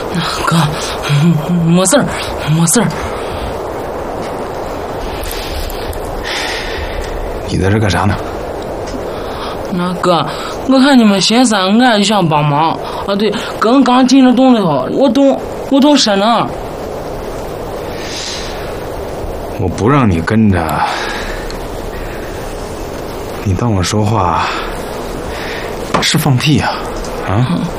哥，没事儿，没事儿。 你在这干啥呢？ 那哥，我看你们心酸，俺就想帮忙啊。对，哥刚进了洞里头，我懂深呢。 我不让你跟着，你当我说话是放屁呀？啊？